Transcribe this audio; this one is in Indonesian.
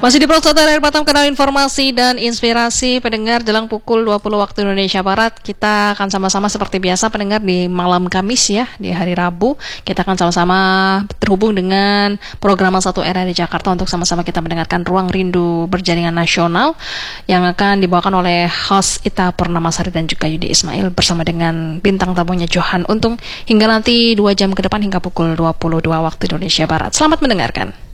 Masih di Proxota dari Batam, kenal informasi dan inspirasi pendengar jelang pukul 20 waktu Indonesia Barat. Kita akan sama-sama seperti biasa pendengar di malam Kamis ya, di hari Rabu. Kita akan sama-sama terhubung dengan program 1 era di Jakarta untuk sama-sama kita mendengarkan Ruang Rindu Berjaringan Nasional yang akan dibawakan oleh host Ita Purnamasari dan juga Yudi Ismail bersama dengan bintang tamunya Johan Untung hingga nanti 2 jam ke depan hingga pukul 22 waktu Indonesia Barat. Selamat mendengarkan.